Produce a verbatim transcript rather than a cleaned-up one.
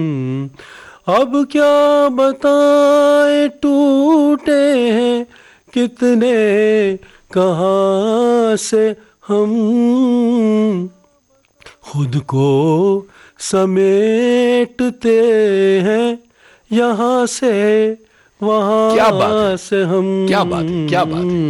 अब क्या बताएं टूटे हैं कितने कहाँ से हम, खुद को समेटते हैं यहाँ से क्या बात है, वहाँ से हम। क्या बात है, क्या बात है।